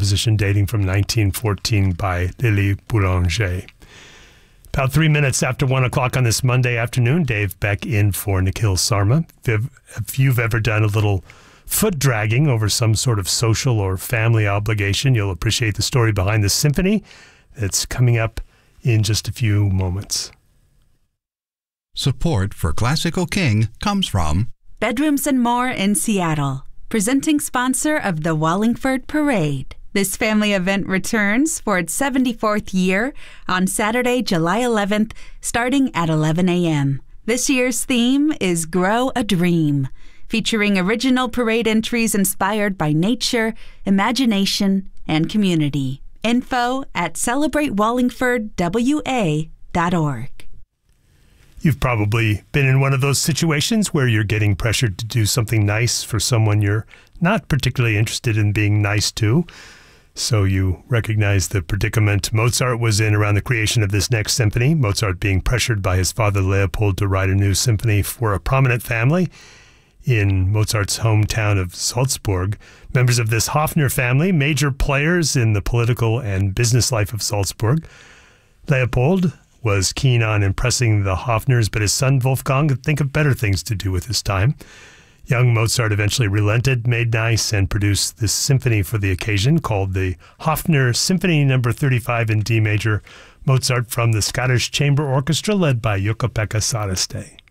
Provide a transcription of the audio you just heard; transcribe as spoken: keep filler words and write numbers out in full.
composition dating from nineteen fourteen by Lily Boulanger. About three minutes after one o'clock on this Monday afternoon, Dave Beck in for Nikhil Sarma. If you've ever done a little foot dragging over some sort of social or family obligation, you'll appreciate the story behind the symphony that's coming up in just a few moments. Support for Classical King comes from Bedrooms and More in Seattle, presenting sponsor of the Wallingford Parade. This family event returns for its seventy-fourth year on Saturday, July eleventh, starting at eleven a.m. This year's theme is Grow a Dream, featuring original parade entries inspired by nature, imagination, and community. Info at celebrate wallingford w a dot org. You've probably been in one of those situations where you're getting pressured to do something nice for someone you're not particularly interested in being nice to. So you recognize the predicament Mozart was in around the creation of this next symphony, Mozart being pressured by his father Leopold to write a new symphony for a prominent family in Mozart's hometown of Salzburg. Members of this Hofner family, major players in the political and business life of Salzburg. Leopold was keen on impressing the Hofners, but his son Wolfgang could think of better things to do with his time. Young Mozart eventually relented, made nice, and produced this symphony for the occasion called the Hofner Symphony Number thirty-five in D major, Mozart from the Scottish Chamber Orchestra led by Jukka-Pekka Saaristo.